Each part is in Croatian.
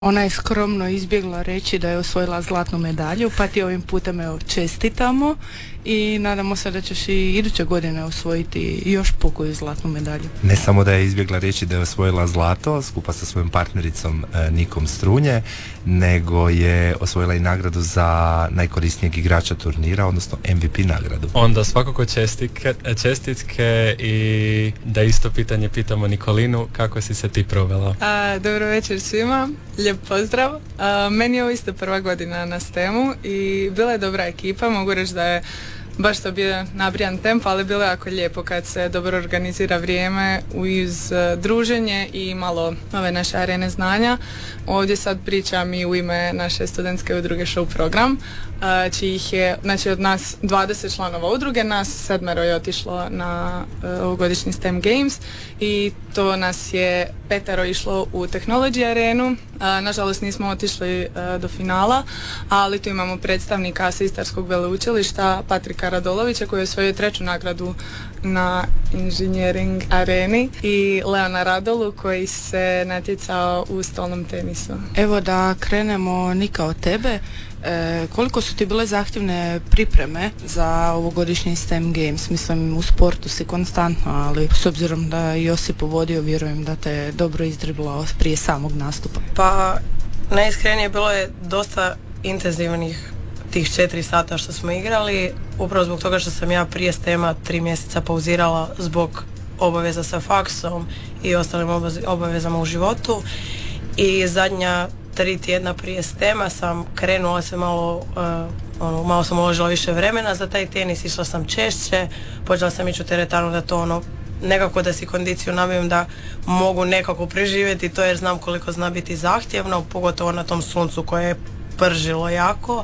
Ona je skromno izbjegla reći da je osvojila zlatnu medalju, pa ti ovim putem evo čestitamo i nadamo se da ćeš i iduće godine osvojiti još pokoju zlatnu medalju. Ne samo da je izbjegla reći da je osvojila zlato skupa sa svojom partnericom Nikom Strunje, nego je osvojila i nagradu za najkorisnijeg igrača turnira, odnosno MVP nagradu. Onda svakako čestitke i da isto pitanje pitamo Nikolinu, kako si se ti provela? Dobro večer svima, lijep pozdrav. Meni je ovo isto prva godina na STEM-u i bila je dobra ekipa, mogu reći da je baš to bio nabrijan tempo, ali bilo je jako lijepo kad se dobro organizira vrijeme uz druženje i malo ove naše arene znanja. Ovdje sad pričam i u ime naše studentske udruge Show Program, čijih je, znači od nas 20 članova udruge, nas 7 je otišlo na ovogodišnji STEM Games i to nas je 5 išlo u Technology arenu. Nažalost nismo otišli do finala, ali tu imamo predstavnika sa Istarskog veleučilišta Patrika Radolovića koji je osvojio 3. nagradu na Engineering areni i Leona Radolu koji se natjecao u stolnom tenisu. Evo da krenemo Nika od tebe. Koliko su ti bile zahtjevne pripreme za ovogodišnji STEM Games? Mislim, u sportu si konstantno, ali s obzirom da je Josip vodio, vjerujem da te je dobro izdriblao prije samog nastupa. Pa, najiskrenije bilo je dosta intenzivnih tih 4 sata što smo igrali, upravo zbog toga što sam ja prije STEM-a 3 mjeseca pauzirala zbog obaveza sa faksom i ostalim obavezama u životu i zadnja 3 tjedna prije STEM-a sam krenula se malo sam uložila više vremena za taj tenis, išla sam češće, počela sam ići u teretanu da to nekako da si kondiciju nabijem da mogu nekako preživjeti to jer znam koliko zna biti zahtjevno, pogotovo na tom suncu koje je pržilo jako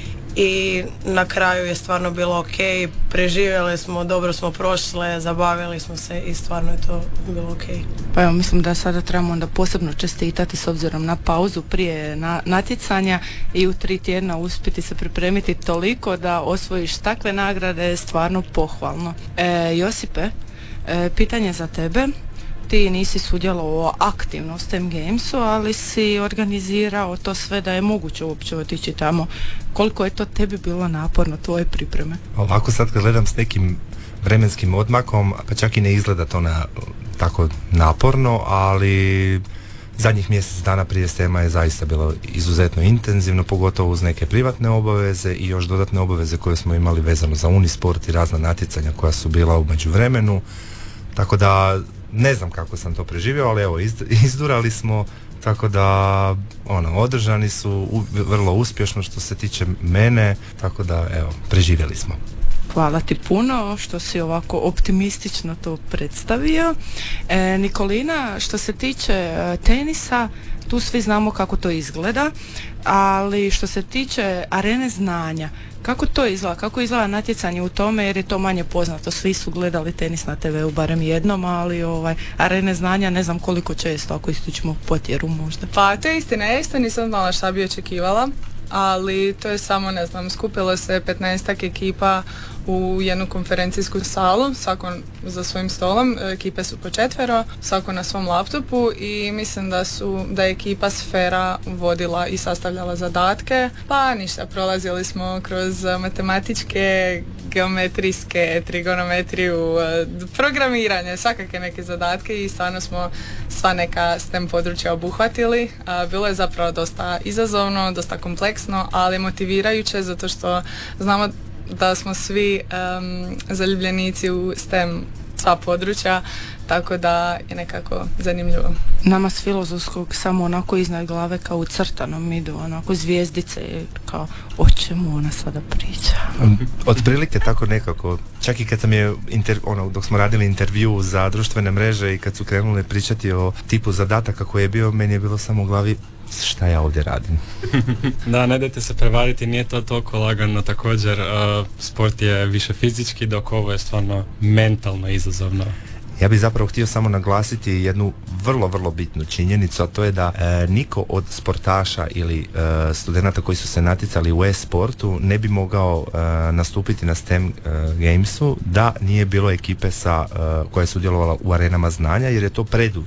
i na kraju je stvarno bilo ok, preživjeli smo, dobro smo prošle, zabavili smo se i stvarno je to bilo ok. Pa evo, mislim da sada trebamo onda posebno čestitati s obzirom na pauzu prije natjecanja i u 3 tjedna uspjeti se pripremiti toliko da osvojiš takve nagrade je stvarno pohvalno. Josipe, pitanje za tebe. Ti nisi sudjelovao aktivno u STEM Gamesu, ali si organizirao to sve da je moguće uopće otići tamo. Koliko je to tebi bilo naporno, tvoje pripreme? Ovako sad kad gledam s nekim vremenskim odmakom, pa čak i ne izgleda to tako naporno, ali zadnjih mjesec dana prije STEM-a je zaista bilo izuzetno intenzivno, pogotovo uz neke privatne obaveze i još dodatne obaveze koje smo imali vezano za Unisport i razna natjecanja koja su bila u međuvremenu. Tako da ne znam kako sam to preživio, ali evo, izdurali smo, tako da održani su vrlo uspješno što se tiče mene, tako da evo, preživjeli smo. Hvala ti puno što si ovako optimistično to predstavio. Nikolina, što se tiče tenisa, tu svi znamo kako to izgleda, ali što se tiče arene znanja, kako to izgleda? Kako izgleda natjecanje u tome, jer je to manje poznato. Svi su gledali tenis na TV-u barem jednom, ali arene znanja ne znam koliko često, ako ističemo potjeru možda. Pa to je istina, ja isto nisam znala šta bi očekivala, ali to je samo, ne znam, skupilo se 15 ekipa u jednu konferencijsku salu, svako za svojim stolom, ekipe su po 4, svako na svom laptopu i mislim da je ekipa Sfera vodila i sastavljala zadatke, pa ništa, prolazili smo kroz matematičke, geometrijske, trigonometriju, programiranje, svakakve neke zadatke i stvarno smo sva neka STEM područja obuhvatili. Bilo je zapravo dosta izazovno, dosta kompleksno, ali motivirajuće zato što znamo da smo svi zaljubljenici u STEM sva područja, tako da je nekako zanimljivo. Nama s filozofskog samo onako iznad glave kao u crtanom idu onako zvijezdice, kao o čemu ona sada priča. Otprilike tako nekako, čak i kad sam je dok smo radili intervju za društvene mreže i kad su krenuli pričati o tipu zadataka koji je bio, meni je bilo samo u glavi šta ja ovdje radim. Da, ne dajte se prevariti, nije to toliko lagano, također sport je više fizički, dok ovo je stvarno mentalno izazovno. Ja bih zapravo htio samo naglasiti jednu vrlo, vrlo bitnu činjenicu, a to je da niko od sportaša ili studenata koji su se natjecali u e-sportu ne bi mogao nastupiti na STEM Gamesu da nije bilo ekipe koja je sudjelovala u arenama znanja, jer je to preduvjet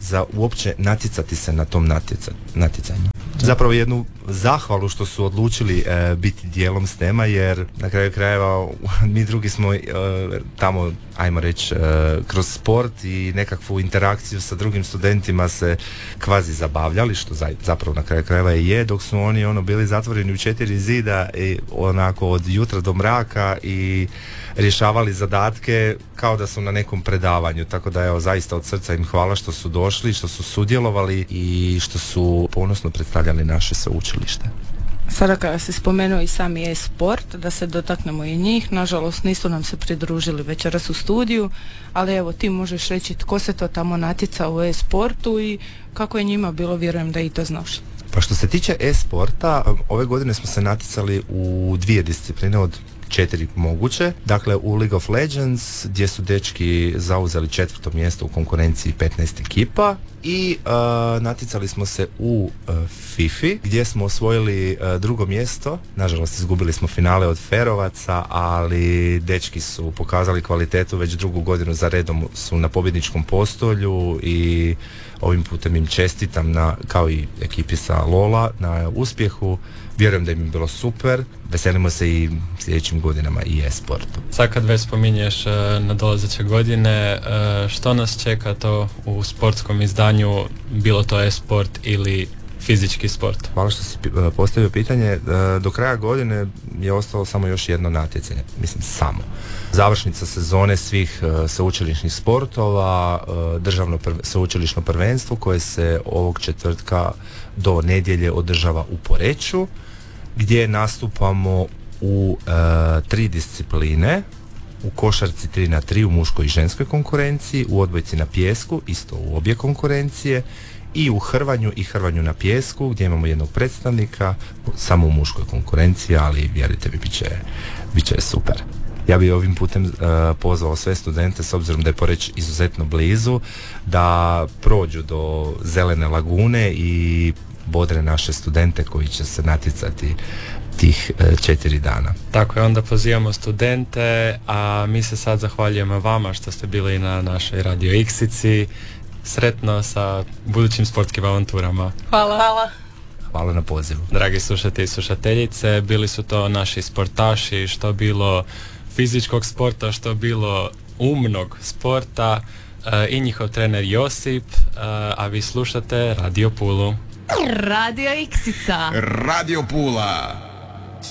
za uopće natjecati se na tom natjecanju. Zapravo jednu zahvalu što su odlučili biti dijelom STEM-a, jer na kraju krajeva mi drugi smo tamo, ajmo reći, kroz sport i nekakvu interakciju sa drugim studentima se kvazi zabavljali, što zapravo na kraju krajeva je, dok su oni bili zatvoreni u 4 zida i onako od jutra do mraka i rješavali zadatke kao da su na nekom predavanju, tako da evo zaista od srca im hvala što su došli, što su sudjelovali i što su ponosno predstavljali naše sveučilište. Sada kada si spomenuo i sami e-sport, da se dotaknemo i njih, nažalost nisu nam se pridružili večeras u studiju, ali evo ti možeš reći tko se to tamo natjeca u e-sportu i kako je njima bilo, vjerujem da i to znaš. Pa što se tiče e-sporta, ove godine smo se natjecali u 2 discipline od 4 moguće. Dakle, u League of Legends, gdje su dečki zauzeli 4. mjesto u konkurenciji 15 ekipa i natjecali smo se u FIFA, gdje smo osvojili 2. mjesto. Nažalost, izgubili smo finale od Ferovaca, ali dečki su pokazali kvalitetu, već 2. godinu za redom su na pobjedničkom postolju i ovim putem im čestitam kao i ekipi sa Lola na uspjehu. Vjerujem da im je bilo super, veselimo se i sljedećim godinama i e-sportu. Sad kad već spominješ nadolazeće godine, što nas čeka to u sportskom izdanju, bilo to e-sport ili fizički sport? Hvala što si postavio pitanje. Do kraja godine je ostalo samo još jedno natjecanje, mislim samo. Završnica sezone svih sveučilišnih sportova, državno sveučilišno prvenstvo koje se ovog četvrtka do nedjelje održava u Poreču, gdje nastupamo u 3 discipline, u košarci 3x3 u muškoj i ženskoj konkurenciji, u odbojci na pijesku, isto u obje konkurencije, i u hrvanju i hrvanju na pijesku, gdje imamo jednog predstavnika, samo u muškoj konkurenciji, ali vjerujte mi, bit će super. Ja bih ovim putem pozvao sve studente, s obzirom da je Poreč izuzetno blizu, da prođu do Zelene lagune i bodre naše studente koji će se natjecati tih 4 dana. Tako je, onda pozivamo studente, a mi se sad zahvaljujemo vama što ste bili na našoj Radio Iksici. Sretno sa budućim sportskim avanturama. Hvala. Hvala na pozivu. Dragi slušatelji i slušateljice, bili su to naši sportaši, što bilo fizičkog sporta, što bilo umnog sporta, i njihov trener Josip, a vi slušate Radio Pulu. Radio Iksica. Radio Pula.